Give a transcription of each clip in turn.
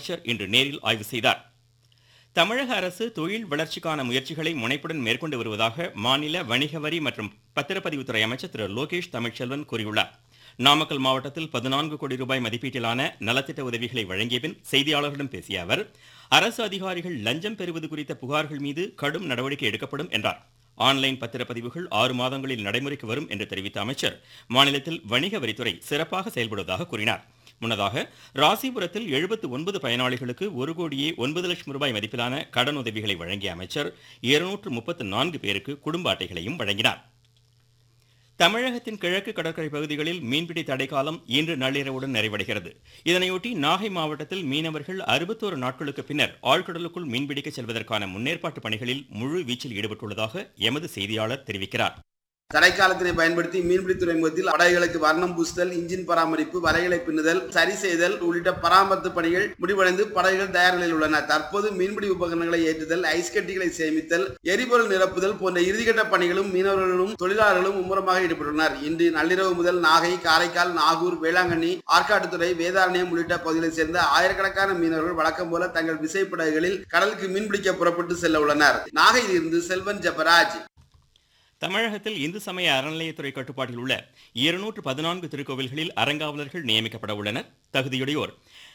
அமைச்சர் இன்று நேரில் ஆய்வு செய்தார். தமிழக அரசு தொழில் வளர்ச்சிக்கான முயற்சிகளை முனைப்புடன் மேற்கொண்டு வருவதாக மாநில வணிக வரி மற்றும் பத்திரப்பதிவுத்துறை அமைச்சர் திரு லோகேஷ் தமிழ்ச்செல்வன் கூறியுள்ளார். நாமக்கல் மாவட்டத்தில் 14 கோடி ரூபாய் மதிப்பீட்டிலான நலத்திட்ட உதவிகளை வழங்கிய பின் செய்தியாளர்களிடம் பேசிய அவர், அரசு அதிகாரிகள் லஞ்சம் பெறுவது குறித்த புகார்கள் மீது கடும் நடவடிக்கை எடுக்கப்படும் என்றார். ஆன்லைன் பத்திரப்பதிவுகள் 6 மாதங்களில் நடைமுறைக்கு வரும் என்று தெரிவித்த அமைச்சர், மாநிலத்தில் வணிக வரித்துறை சிறப்பாக செயல்படுவதாக கூறினார். முன்னதாக ராசிபுரத்தில் 79 பயனாளிகளுக்கு 1 கோடியே 9 லட்சம் ரூபாய் மதிப்பிலான கடன் உதவிகளை வழங்கிய அமைச்சர் 234 பேருக்கு குடும்ப அட்டைகளையும் வழங்கினார். தமிழகத்தின் கிழக்கு கடற்கரை பகுதிகளில் மீன்பிடி தடைக்காலம் இன்று நள்ளிரவுடன் நிறைவடைகிறது. இதனையொட்டி நாகை மாவட்டத்தில் மீனவர்கள் 61 நாட்களுக்கு பின்னர் ஆழ்கடலுக்குள் மீன்பிடிக்க செல்வதற்கான முன்னேற்பாட்டு பணிகளில் முழு வீச்சில் ஈடுபட்டுள்ளதாக எமது செய்தியாளர் தெரிவிக்கிறார். தடைக்காலத்தினை பயன்படுத்தி மீன்பிடி துறைமுகத்தில் படகுகளுக்கு வர்ணம் பூசுதல், இன்ஜின் பராமரிப்பு, வலைகளை பின்னுதல், சரி செய்தல் உள்ளிட்ட பராமரிப்பு பணிகள் முடிவடைந்து படகுகள் தயார் நிலையில் உள்ளன. தற்போது மீன்பிடி உபகரணங்களை ஏற்றுதல், ஐஸ் கட்டிகளை சேமித்தல், எரிபொருள் நிரப்புதல் போன்ற இறுதிக்கட்ட பணிகளும் மீனவர்களும் தொழிலாளர்களும் மும்முரமாக ஈடுபட்டுள்ளனர். இன்று நள்ளிரவு முதல் நாகை, காரைக்கால், நாகூர், வேளாங்கண்ணி, ஆற்காட்டுத்துறை, வேதாரண்யம் உள்ளிட்ட பகுதிகளைச் சேர்ந்த ஆயிரக்கணக்கான மீனவர்கள் வழக்கம் போல தங்கள் விசைப்படகுகளில் கடலுக்கு மீன்பிடிக்க புறப்பட்டு செல்ல உள்ளனர். நாகையிலிருந்து செல்வன் ஜெபராஜ். தமிழகத்தில் இந்து சமய அறநிலையத்துறை கட்டுப்பாட்டில் உள்ள 214 திருக்கோவில்களில் அறங்காவலர்கள் நியமிக்கப்பட உள்ளனர். தகுதியுடையோர்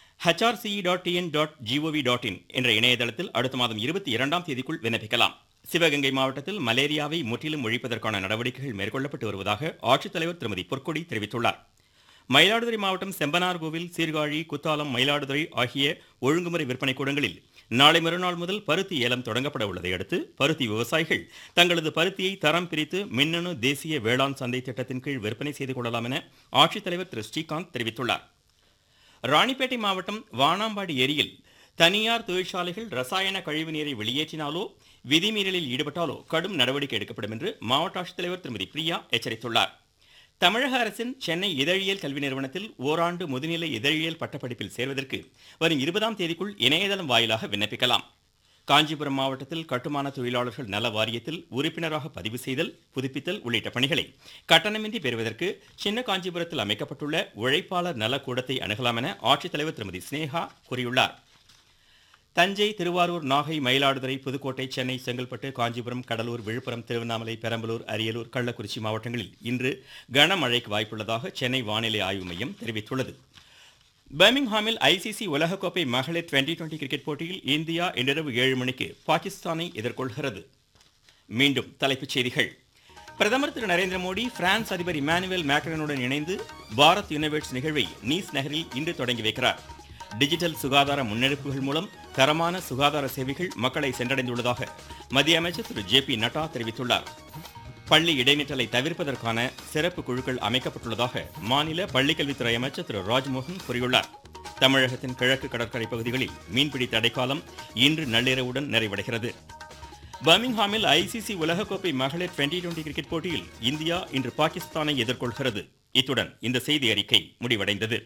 hrce.tn.gov.in என்ற இணையதளத்தில் அடுத்த மாதம் 22ஆம் தேதிக்குள் விண்ணப்பிக்கலாம். சிவகங்கை மாவட்டத்தில் மலேரியாவை முற்றிலும் ஒழிப்பதற்கான நடவடிக்கைகள் மேற்கொள்ளப்பட்டு வருவதாக ஆட்சித்தலைவர் திருமதி பொற்கொடி தெரிவித்துள்ளார். மயிலாடுதுறை மாவட்டம் செம்பனார்கோவில், சீர்காழி, குத்தாலம், மயிலாடுதுறை ஆகிய ஒழுங்குமுறை விற்பனை கூடங்களில் நாளை மறுநாள் முதல் பருத்தி ஏலம் தொடங்கப்பட உள்ளதை அடுத்து பருத்தி விவசாயிகள் தங்களது பருத்தியை தரம் பிரித்து மின்னணு தேசிய வேளாண் சந்தை திட்டத்தின் கீழ் விற்பனை செய்து கொள்ளலாம் என ஆட்சித்தலைவர் திரு ஸ்ரீகாந்த் தெரிவித்துள்ளார். ராணிப்பேட்டை மாவட்டம் வானாம்பாடி ஏரியில் தனியார் தொழிற்சாலைகள் ரசாயன கழிவு நீரை வெளியேற்றினாலோ விதிமீறலில் ஈடுபட்டாலோ கடும் நடவடிக்கை எடுக்கப்படும் என்று மாவட்ட ஆட்சித்தலைவர் திருமதி பிரியா எச்சரித்துள்ளார். தமிழக அரசின் சென்னை இதழியல் கல்வி நிறுவனத்தில் ஓராண்டு முதுநிலை இதழியல் பட்டப்படிப்பில் சேர்வதற்கு வரும் 20ஆம் தேதிக்குள் இணையதளம் வாயிலாக விண்ணப்பிக்கலாம். காஞ்சிபுரம் மாவட்டத்தில் கட்டுமான தொழிலாளர்கள் நல வாரியத்தில் உறுப்பினராக பதிவு செய்தல், புதுப்பித்தல் உள்ளிட்ட பணிகளை கட்டணமின்றி பெறுவதற்கு சின்ன காஞ்சிபுரத்தில் அமைக்கப்பட்டுள்ள உழைப்பாளர் நல கூடத்தை அணுகலாம் என ஆட்சித்தலைவர் திருமதி ஸ்னேகா கூறியுள்ளார். தஞ்சை, திருவாரூர், நாகை, மயிலாடுதுறை, புதுக்கோட்டை, சென்னை, செங்கல்பட்டு, காஞ்சிபுரம், கடலூர், விழுப்புரம், திருவண்ணாமலை, பெரம்பலூர், அரியலூர், கள்ளக்குறிச்சி மாவட்டங்களில் இன்று கனமழைக்கு வாய்ப்புள்ளதாக சென்னை வானிலை ஆய்வு மையம் தெரிவித்துள்ளது. பர்மிங்ஹாமில் ஐசிசி உலகக்கோப்பை மகளிர் 2020 கிரிக்கெட் போட்டியில் இந்தியா இன்றிரவு 7 மணிக்கு பாகிஸ்தானை எதிர்கொள்கிறது. மீண்டும் தலைப்புச் செய்திகள். பிரதமர் திரு நரேந்திர மோடி பிரான்ஸ் அதிபர் இமானுவேல் மேக்ரனுடன் இணைந்து பாரத் யுனிவர்ஸ் நிகழ்வை நீஸ் நகரில் இன்று தொடங்கி வைக்கிறார். டிஜிட்டல் சுகாதார முன்னெடுப்புகள் மூலம் தரமான சுகாதார சேவைகள் மக்களை சென்றடைந்துள்ளதாக மத்திய அமைச்சர் திரு JP நட்டா தெரிவித்துள்ளார். பள்ளி இடைநிற்றலை தவிர்ப்பதற்கான சிறப்பு குழுக்கள் அமைக்கப்பட்டுள்ளதாக மாநில பள்ளிக்கல்வித்துறை அமைச்சர் திரு ராஜ்மோகன் கூறியுள்ளார். தமிழகத்தின் கிழக்கு கடற்கரை பகுதிகளில் மீன்பிடி தடைக்காலம் இன்று நள்ளிரவுடன் நிறைவடைகிறது. பர்மிங்ஹாமில் ஐசிசி உலகக்கோப்பை மகளிர் 2020 கிரிக்கெட் போட்டியில் இந்தியா இன்று பாகிஸ்தானை எதிர்கொள்கிறது. இத்துடன் இந்த செய்தி அறிக்கை முடிவடைந்தது.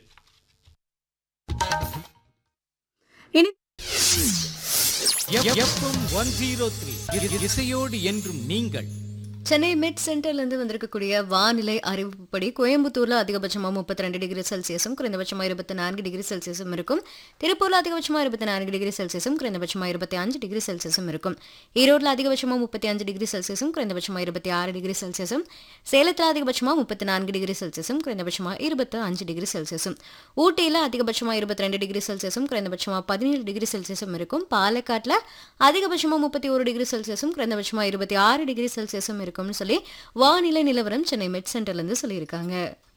இசையோடு என்றும் நீங்கள். சென்னை மிட் சென்டர்லேருந்து வந்திருக்கக்கூடிய வானிலை அறிவிப்புப்படி கோயம்புத்தூர்ல அதிகபட்சமாக 32 டிகிரி செல்சியஸும் குறைந்தபட்சமாக 24 டிகிரி செல்சியஸும் இருக்கும். திருப்பூர்ல அதிகபட்சமாக 24 டிகிரி செல்சியஸும் குறைந்தபட்சமாக 25 டிகிரி செல்சியஸும் இருக்கும். ஈரோடுல அதிகபட்சமாக 35 டிகிரி செல்சியஸும் குறைந்தபட்சமாக 26 டிகிரி செல்சியஸும், சேலத்தில் அதிகபட்சமாக 34 டிகிரி செல்சியஸும் குறைந்தபட்சமாக 25 டிகிரி செல்சியஸும், ஊட்டியில் அதிகபட்சமாக 22 டிகிரி செல்சியஸும் குறைந்தபட்சமாக 17 டிகிரி செல்சியஸும் இருக்கும். பாலக்காட்டில் அதிகபட்சமாக 31 டிகிரி செல்சியஸும் குறைந்தபட்சமாக 26 டிகிரி செல்சியஸும் இருக்கும் சொல்லி வானிலை நிலவரம் சென்னை மிட் சென்டர்ல இருந்து சொல்லியிருக்காங்க.